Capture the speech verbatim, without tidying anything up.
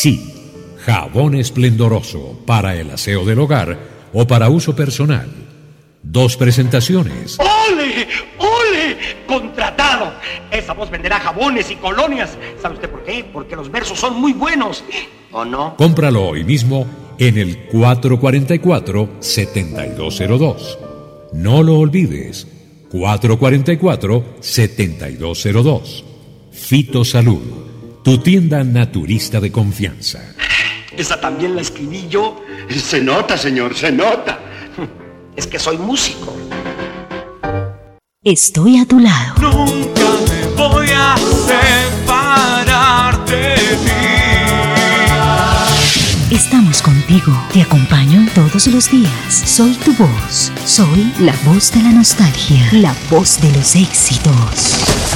Sí, jabón esplendoroso para el aseo del hogar o para uso personal. Dos presentaciones. ¡Ole! ¡Ole! ¡Contratado! Esa voz venderá jabones y colonias. ¿Sabe usted por qué? Porque los versos son muy buenos. ¿O no? Cómpralo hoy mismo en el cuatro cuatro cuatro, siete dos cero dos. No lo olvides. cuatro cuatro cuatro, siete dos cero dos. Fitosalud, tu tienda naturista de confianza. Esa también la escribí yo. Se nota, señor, se nota. Es que soy músico. Estoy a tu lado. Nunca me voy a separar de ti. Estamos contigo. Te acompaño todos los días. Soy tu voz. Soy la voz de la nostalgia. La voz de los éxitos.